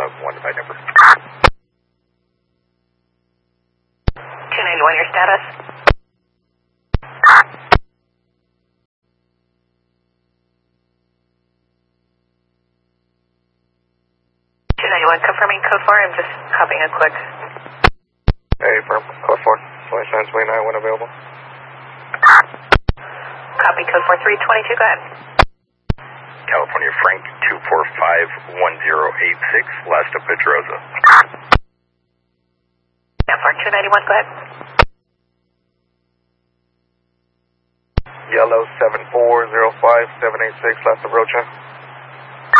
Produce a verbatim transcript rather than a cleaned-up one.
thousand one, divide number. two ninety-one, your status? two ninety-one, confirming code four. I'm just hopping a quick. Hey, firm, code four, twenty-seven twenty-nine, when available. Copy, code four three twenty-two, go ahead. California Frank, two four five one zero eight six, last up Pedroza. Yeah, for two ninety-one, go ahead. Yellow, seven four zero five seven eight six, last up Rocha.